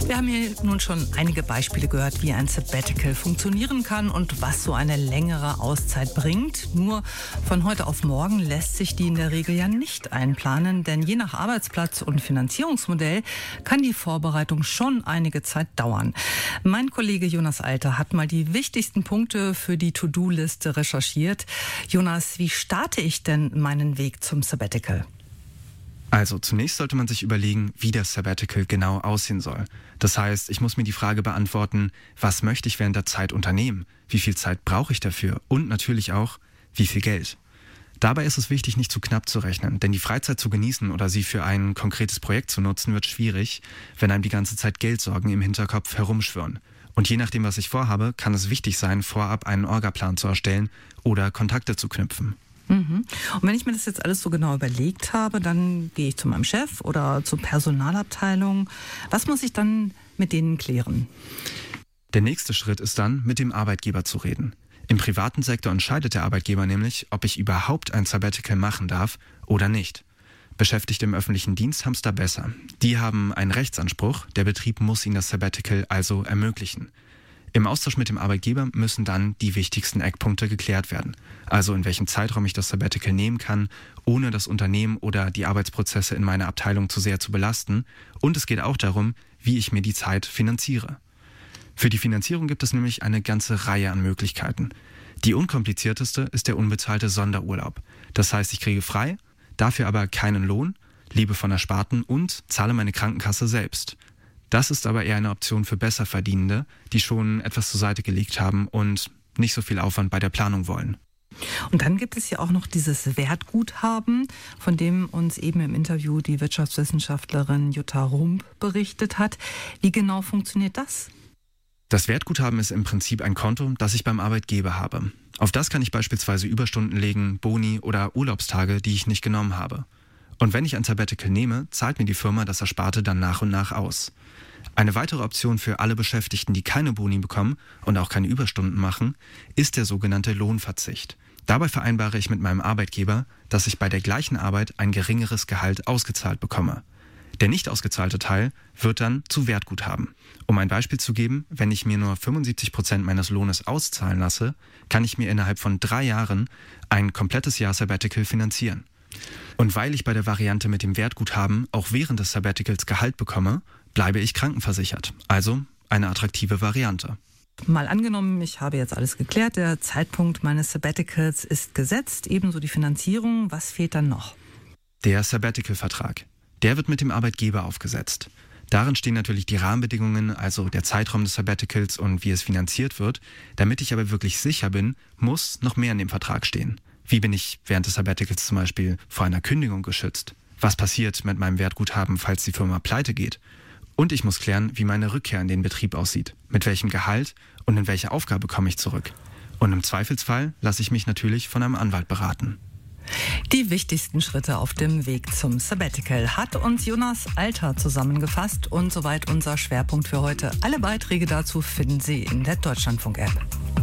Wir haben hier nun schon einige Beispiele gehört, wie ein Sabbatical funktionieren kann und was so eine längere Auszeit bringt. Nur von heute auf morgen lässt sich die in der Regel ja nicht einplanen, denn je nach Arbeitsplatz und Finanzierungsmodell kann die Vorbereitung schon einige Zeit dauern. Mein Kollege Jonas Alter hat mal die wichtigsten Punkte für die To-Do-Liste recherchiert. Jonas, wie starte ich denn meinen Weg zum Sabbatical? Also zunächst sollte man sich überlegen, wie das Sabbatical genau aussehen soll. Das heißt, ich muss mir die Frage beantworten, was möchte ich während der Zeit unternehmen? Wie viel Zeit brauche ich dafür? Und natürlich auch, wie viel Geld? Dabei ist es wichtig, nicht zu knapp zu rechnen, denn die Freizeit zu genießen oder sie für ein konkretes Projekt zu nutzen, wird schwierig, wenn einem die ganze Zeit Geldsorgen im Hinterkopf herumschwirren. Und je nachdem, was ich vorhabe, kann es wichtig sein, vorab einen Orgaplan zu erstellen oder Kontakte zu knüpfen. Und wenn ich mir das jetzt alles so genau überlegt habe, dann gehe ich zu meinem Chef oder zur Personalabteilung. Was muss ich dann mit denen klären? Der nächste Schritt ist dann, mit dem Arbeitgeber zu reden. Im privaten Sektor entscheidet der Arbeitgeber nämlich, ob ich überhaupt ein Sabbatical machen darf oder nicht. Beschäftigte im öffentlichen Dienst haben es da besser. Die haben einen Rechtsanspruch, der Betrieb muss ihnen das Sabbatical also ermöglichen. Im Austausch mit dem Arbeitgeber müssen dann die wichtigsten Eckpunkte geklärt werden. Also in welchem Zeitraum ich das Sabbatical nehmen kann, ohne das Unternehmen oder die Arbeitsprozesse in meiner Abteilung zu sehr zu belasten. Und es geht auch darum, wie ich mir die Zeit finanziere. Für die Finanzierung gibt es nämlich eine ganze Reihe an Möglichkeiten. Die unkomplizierteste ist der unbezahlte Sonderurlaub. Das heißt, ich kriege frei, dafür aber keinen Lohn, lebe von Ersparten und zahle meine Krankenkasse selbst. Das ist aber eher eine Option für Besserverdienende, die schon etwas zur Seite gelegt haben und nicht so viel Aufwand bei der Planung wollen. Und dann gibt es ja auch noch dieses Wertguthaben, von dem uns eben im Interview die Wirtschaftswissenschaftlerin Jutta Rump berichtet hat. Wie genau funktioniert das? Das Wertguthaben ist im Prinzip ein Konto, das ich beim Arbeitgeber habe. Auf das kann ich beispielsweise Überstunden legen, Boni oder Urlaubstage, die ich nicht genommen habe. Und wenn ich ein Sabbatical nehme, zahlt mir die Firma das Ersparte dann nach und nach aus. Eine weitere Option für alle Beschäftigten, die keine Boni bekommen und auch keine Überstunden machen, ist der sogenannte Lohnverzicht. Dabei vereinbare ich mit meinem Arbeitgeber, dass ich bei der gleichen Arbeit ein geringeres Gehalt ausgezahlt bekomme. Der nicht ausgezahlte Teil wird dann zu Wertguthaben. Um ein Beispiel zu geben, wenn ich mir nur 75% meines Lohnes auszahlen lasse, kann ich mir innerhalb von 3 Jahren ein komplettes Jahr Sabbatical finanzieren. Und weil ich bei der Variante mit dem Wertguthaben auch während des Sabbaticals Gehalt bekomme, bleibe ich krankenversichert. Also eine attraktive Variante. Mal angenommen, ich habe jetzt alles geklärt, der Zeitpunkt meines Sabbaticals ist gesetzt, ebenso die Finanzierung. Was fehlt dann noch? Der Sabbatical-Vertrag. Der wird mit dem Arbeitgeber aufgesetzt. Darin stehen natürlich die Rahmenbedingungen, also der Zeitraum des Sabbaticals und wie es finanziert wird. Damit ich aber wirklich sicher bin, muss noch mehr in dem Vertrag stehen. Wie bin ich während des Sabbaticals zum Beispiel vor einer Kündigung geschützt? Was passiert mit meinem Wertguthaben, falls die Firma pleite geht? Und ich muss klären, wie meine Rückkehr in den Betrieb aussieht. Mit welchem Gehalt und in welche Aufgabe komme ich zurück? Und im Zweifelsfall lasse ich mich natürlich von einem Anwalt beraten. Die wichtigsten Schritte auf dem Weg zum Sabbatical hat uns Jonas Alter zusammengefasst und soweit unser Schwerpunkt für heute. Alle Beiträge dazu finden Sie in der Deutschlandfunk-App.